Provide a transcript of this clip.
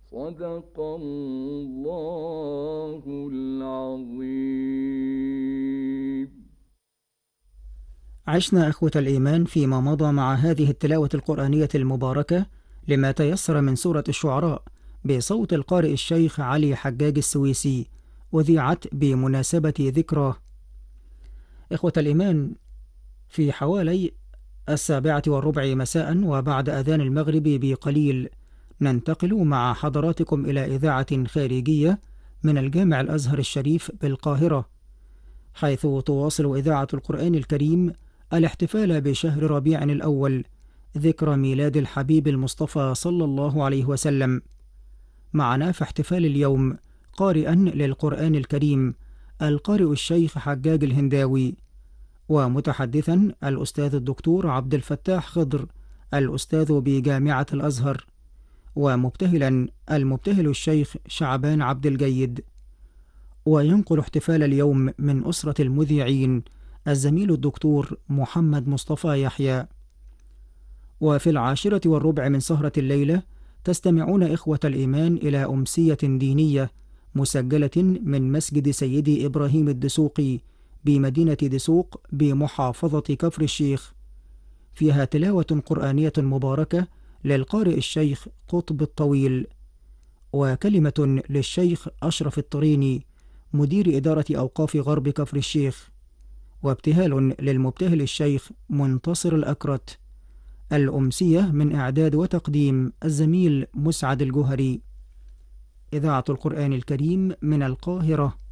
صدق الله العظيم. عشنا أخوة الإيمان فيما مضى مع هذه التلاوة القرآنية المباركة لما تيسر من سورة الشعراء بصوت القارئ الشيخ علي حجاج السويسي، وذيعت بمناسبة ذكراه. إخوة الإيمان، في حوالي 7:15 مساء وبعد أذان المغرب بقليل ننتقل مع حضراتكم إلى إذاعة خارجية من الجامع الأزهر الشريف بالقاهرة، حيث تواصل إذاعة القرآن الكريم الاحتفال بشهر ربيع الأول، ذكرى ميلاد الحبيب المصطفى صلى الله عليه وسلم. معنا في احتفال اليوم قارئا للقرآن الكريم القارئ الشيخ حجاج الهنداوي، ومتحدثا الأستاذ الدكتور عبد الفتاح خضر الأستاذ بجامعة الأزهر، ومبتهلا المبتهل الشيخ شعبان عبد الجيد. وينقل احتفال اليوم من أسرة المذيعين الزميل الدكتور محمد مصطفى يحيى. وفي 10:15 من سهرة الليلة تستمعون إخوة الإيمان إلى أمسية دينية مسجلة من مسجد سيدي إبراهيم الدسوقي بمدينة دسوق بمحافظة كفر الشيخ، فيها تلاوة قرآنية مباركة للقارئ الشيخ قطب الطويل، وكلمة للشيخ أشرف الطريني مدير إدارة أوقاف غرب كفر الشيخ، وابتهال للمبتهل الشيخ منتصر الأكرت. الأمسية من إعداد وتقديم الزميل مسعد الجهري. إذاعة القرآن الكريم من القاهرة.